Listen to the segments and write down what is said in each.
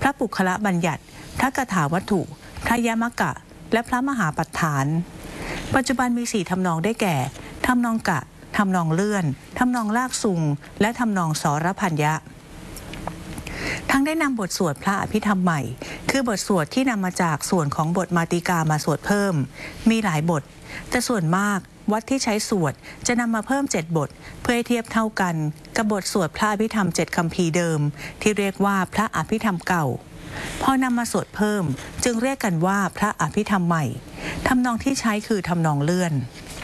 ระปุคละบัญญัติพระกถาวัตถุพระยมกะและพระมหาปัฏฐานปัจจุบันมี4ทำนองได้แก่ทำนองกะทำนองเลื่อนทำนองลากซุงและทำนองสรพัญญะทั้งได้นำบทสวดพระอภิธรรมใหม่คือบทสวดที่นำมาจากส่วนของบทมาติกามาสวดเพิ่มมีหลายบทแต่ส่วนมากวัดที่ใช้สวดจะนำมาเพิ่ม7บทเพื่อให้เทียบเท่ากันกับบทสวดพระอภิธรรม7คัมภีร์เดิมที่เรียกว่าพระอภิธรรมเก่าพอนำมาสวดเพิ่มจึงเรียกกันว่าพระอภิธรรมใหม่ทำนองที่ใช้คือทำนองเลื่อน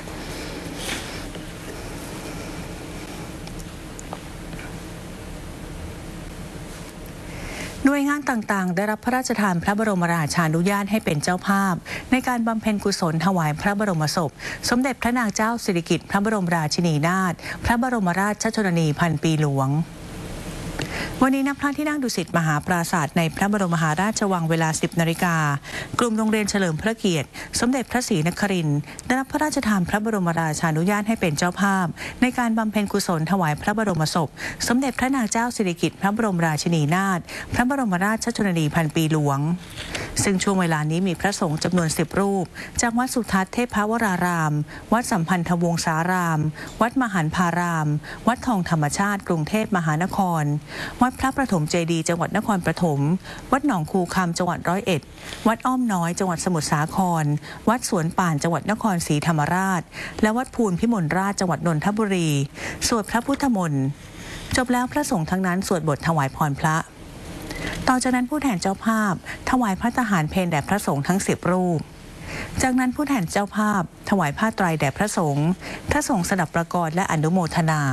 หน่วยงานต่างๆได้รับพระราชทานพระบรมราชานุญาตให้เป็นเจ้าภาพในการบำเพ็ญกุศลถวายพระบรมศพสมเด็จพระนางเจ้าสิริกิติ์พระบรมราชินีนาถพระบรมราชชนนีพันปีหลวงวันนี้ณพระที่นั่งดุสิตมหาปราสาทในพระบรมมหาราชวังเวลา 10 นาฬิกากลุ่มโรงเรียนเฉลิมพระเกียรติสมเด็จพระศรีนครินทร์ได้รับพระราชทานพระบรมราชานุญาตให้เป็นเจ้าภาพในการบำเพ็ญกุศลถวายพระบรมศพสมเด็จพระนางเจ้าสิริกิติ์พระบรมราชินีนาถพระบรมราชชนนีพันปีหลวงซึ่งช่วงเวลานี้มีพระสงฆ์จำนวน10รูปจากวัดสุทัศน์เทพวรารามวัดสัมพันธวงศารามวัดมหันพารามวัดทองธรรมชาติกรุงเทพมหานครวัดพระประถมเจดีย์จังหวัดนครปฐมวัดหนองคูคำจังหวัด101วัดอ้อมน้อยจังหวัดสมุทรสาครวัดสวนป่านจังหวัดนครศรีธรรมราชและวัดภูลพิมลราชจังหวัดนนทบุรีสวดพระพุทธมนต์จบแล้วพระสงฆ์ทั้งนั้นสวดบทถวายพรพระต่อจากนั้นผู้แทนเจ้าภาพถวายพระทหารเพลแด่พระสงฆ์ทั้ง10รูปจากนั้นผู้แทนเจ้าภาพถวายผ้าไตรแด่พระสงฆ์สดับประกรณ์และอนุโมทนา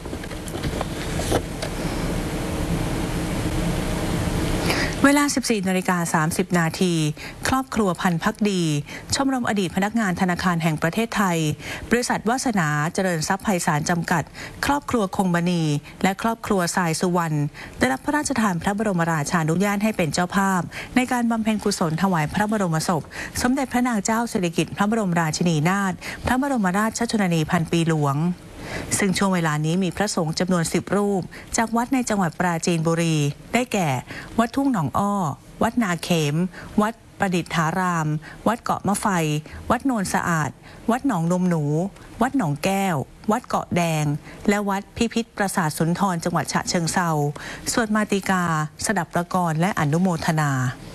เวลา 14:30 นาทีครอบครัวพันธุ์ภักดีชมรมอดีตพนักงานธนาคารแห่งประเทศไทยบริษัทวาสนาเจริญทรัพย์ไพศาลจำกัดครอบครัวคงมณีและครอบครัวทรายสุวรรณได้รับพระราชทานพระบรมราชานุญาตให้เป็นเจ้าภาพในการบำเพ็ญกุศลถวายพระบรมศพสมเด็จพระนางเจ้าสิริกิติ์พระบรมราชินีนาถพระบรมราชชนนีพันปีหลวงซึ่งช่วงเวลานี้มีพระสงฆ์จำนวน10รูปจากวัดในจังหวัดปราจีนบุรีได้แก่วัดทุ่งหนองอ้อวัดนาเขมวัดประดิษฐารามวัดเกาะมะไฟวัดโนนสะอาดวัดหนองนมหนูวัดหนองแก้ววัดเกาะแดงและวัดพิพิธปราสาทสุนทรจังหวัดฉะเชิงเทราสวดมาติกาสดับประกรณ์และอนุโมทนา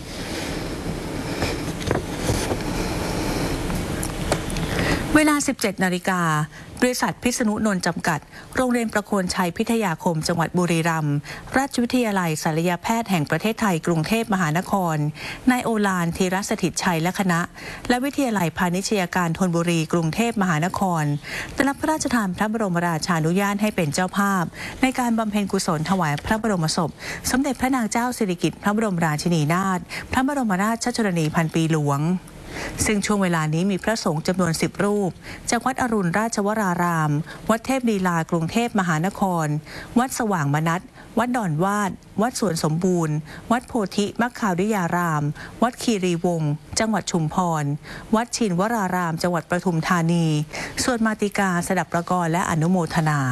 เวลา 17 นาฬิกาบริษัทพิษณุนนท์จำกัดโรงเรียนประโคนชัยพิทยาคมจังหวัดบุรีรัมย์ราชวิทยาลัยศัลยแพทย์แห่งประเทศไทยกรุงเทพมหานครนายโอฬารธีรสถิตชัยและคณะและวิทยาลัยพาณิชยการธนบุรีกรุงเทพมหานครได้รับพระราชทานพระบรมราชานุญาตให้เป็นเจ้าภาพในการบำเพ็ญกุศลถวายพระบรมศพสมเด็จพระนางเจ้าสิริกิติ์พระบรมราชินีนาถพระบรมราชชนนีพันปีหลวงซึ่งช่วงเวลานี้มีพระสงฆ์จำนวน10รูปจากวัดอรุณราชวรารามวัดเทพลีลากรุงเทพมหานครวัดสว่างมนัสวัดดอนวาดวัดสวนสมบูรณ์วัดโพธิมัคคาริยารามวัดคีรีวงศ์จังหวัดชุมพรวัดชินวรารามจังหวัดปทุมธานีสวดมาติกาสดับประกรณ์และอนุโมทนา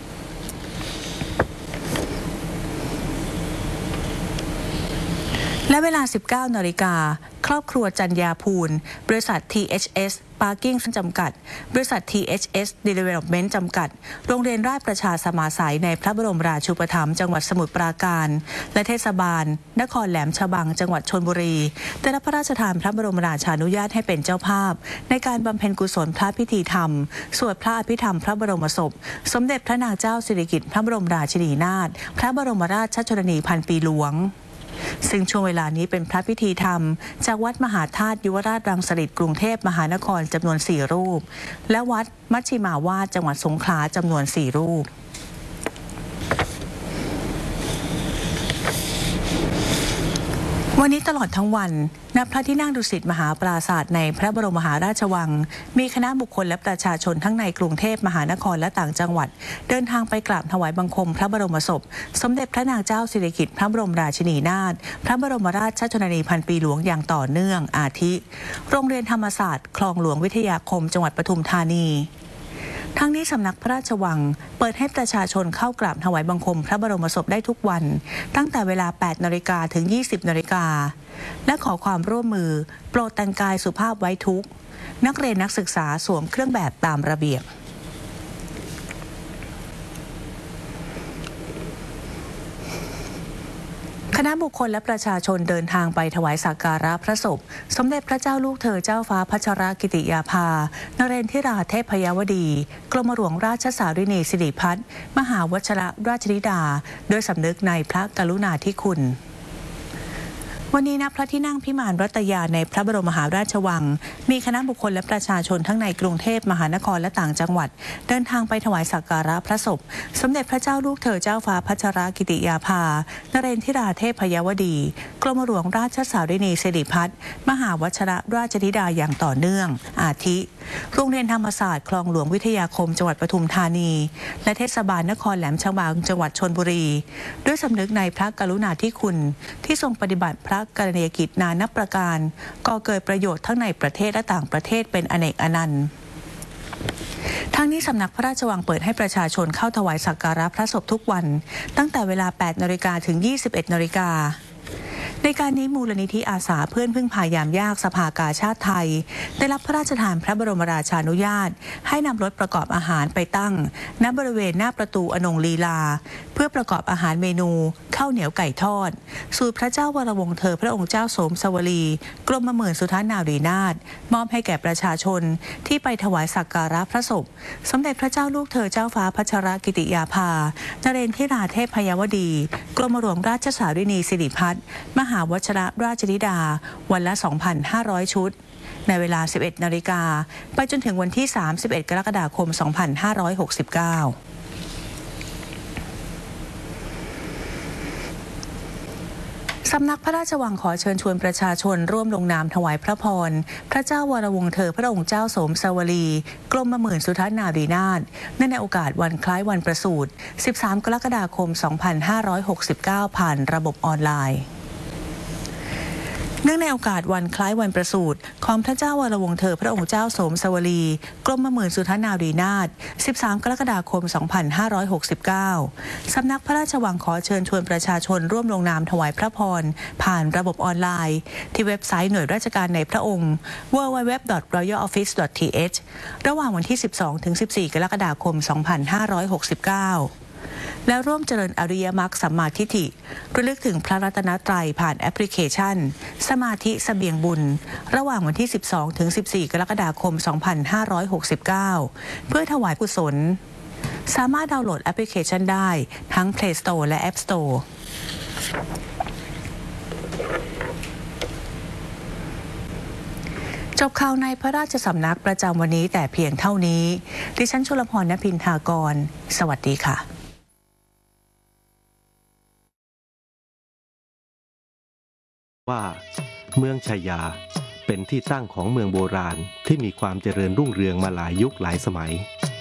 และเวลา 19 นาฬิกาครอบครัวจันยาภูลบริษัท THS Parking จำกัดบริษัท THS Development จำกัดโรงเรียนราชประชาสมาสัยในพระบรมราชูปถัมภ์จังหวัดสมุทรปราการและเทศบาลนครแหลมฉบังจังหวัดชลบุรีได้รับพระราชทานพระบรมราชานุญาตให้เป็นเจ้าภาพในการบำเพ็ญกุศลพระพิธีธรรมสวดพระอภิธรรมพระบรมศพสมเด็จพระนางเจ้าสิริกิติ์พระบรมราชินีนาถพระบรมราชชนนีพันปีหลวงซึ่งช่วงเวลานี้เป็นพระพิธีธรรมจากวัดมหาธาตุยุวราชรังสฤษฎ์กรุงเทพมหานครจำนวน4รูปและวัดมัชชิมาวาสจังหวัดสงขลาจำนวน4รูปวันนี้ตลอดทั้งวันณพระที่นั่งดุสิตมหาปราสาทในพระบรมมหาราชวังมีคณะบุคคลและประชาชนทั้งในกรุงเทพมหานครและต่างจังหวัดเดินทางไปกราบถวายบังคมพระบรมศพสมเด็จพระนางเจ้าสิริกิติ์พระบรมราชินีนาถพระบรมราชชนนีพันปีหลวงอย่างต่อเนื่องอาทิโรงเรียนธรรมศาสตร์คลองหลวงวิทยาคมจังหวัดปทุมธานีทั้งนี้สำนักพระราชวังเปิดให้ประชาชนเข้ากราบถวายบังคมพระบรมศพได้ทุกวันตั้งแต่เวลา 8 นาฬิกาถึง 20 นาฬิกาและขอความร่วมมือโปรดแต่งกายสุภาพไว้ทุกข์นักเรียนนักศึกษาสวมเครื่องแบบตามระเบียบคณะบุคคลและประชาชนเดินทางไปถวายสักการะพระศพสมเด็จพระเจ้าลูกเธอเจ้าฟ้าพัชรกิติยาภานเรนทิราเทพยวดีกรมหลวงราชสารินีสิริพัฒน์มหาวชิรราชธิดาโดยสำนึกในพระกรุณาธิคุณวันนี้ณพระที่นั่งพิมานรัตยาในพระบรมมหาราชวังมีคณะบุคคลและประชาชนทั้งในกรุงเทพมหานครและต่างจังหวัดเดินทางไปถวายสักการะพระศพสมเด็จพระเจ้าลูกเธอเจ้าฟ้าพัชรกิติยาภานเรนทิราเทพยวดีกรมหลวงราชสารินีสิริพัฒน์มหาวชิรราชธิดาอย่างต่อเนื่องอาทิโรงเรียนธรรมศาสตร์คลองหลวงวิทยาคมจังหวัดปทุมธานีและเทศบาลนครแหลมฉบังจังหวัดชลบุรีด้วยสำนึกในพระกรุณาธิคุณที่ทรงปฏิบัติพระกรณียกิจนานับประการก่อเกิดประโยชน์ทั้งในประเทศและต่างประเทศเป็นอเนกอนันต์ทั้งนี้สำนักพระราชวังเปิดให้ประชาชนเข้าถวายสักการะพระศพทุกวันตั้งแต่เวลา 8 นาฬิกาถึง 21 นาฬิกาในการนี้มูลนิธิอาสาเพื่อนพึ่งพายามยากสภากาชาติไทยได้รับพระราชทานพระบรมราชานุญาตให้นำรถประกอบอาหารไปตั้งณบริเวณหน้าประตูอนงลีลาเพื่อประกอบอาหารเมนูข้าวเหนียวไก่ทอดสูตรพระเจ้าวรวงศ์เธอพระองค์เจ้าโสมสวลีกรมหมื่นสุทานารีนาถมอบให้แก่ประชาชนที่ไปถวายสักการะพระศพสมเด็จพระเจ้าลูกเธอเจ้าฟ้าพัชรกิติยาภานเรนทิราเทพยวดีกรมหลวงราชสารินีสิริพัฒน์มหาวชิรราชธิดาวันละ 2,500 ชุดในเวลา 11 นาฬิกาไปจนถึงวันที่ 31 กรกฎาคม 2569สำนักพระราชวังขอเชิญชวนประชาชนร่วมลงนามถวายพระพรพระเจ้าวรวงศ์เธอพระองค์เจ้าโสมสวลีกรมหมื่นสุทานารีนาถเนื่องในโอกาสวันคล้ายวันประสูติ 13 กรกฎาคม 2569 ผ่านระบบออนไลน์เนื่องในโอกาสวันคล้ายวันประสูติของพระเจ้าวรวงศ์เธอพระองค์เจ้าโสมสวลีกรมหมื่นสุทานารีนาถ 13 กรกฎาคม 2569 สำนักพระราชวังขอเชิญชวนประชาชนร่วมลงนามถวายพระพรผ่านระบบออนไลน์ที่เว็บไซต์หน่วยราชการในพระองค์ www.royaloffice.th ระหว่างวันที่ 12-14 กรกฎาคม 2569และร่วมเจริญอริยมรรคสัมมาทิฏฐิระลึกถึงพระรัตนตรัยผ่านแอปพลิเคชันสมาธิเสบียงบุญระหว่างวันที่ 12-14 กรกฎาคม 2569 เพื่อถวายกุศลสามารถดาวน์โหลดแอปพลิเคชันได้ทั้ง Play Store และ App Store จบข่าวในพระราชสำนักประจำวันนี้แต่เพียงเท่านี้ดิฉันชลพร ณ พินทากรสวัสดีค่ะว่าเมืองชายาเป็นที่ตั้งของเมืองโบราณที่มีความเจริญรุ่งเรืองมาหลายยุคหลายสมัย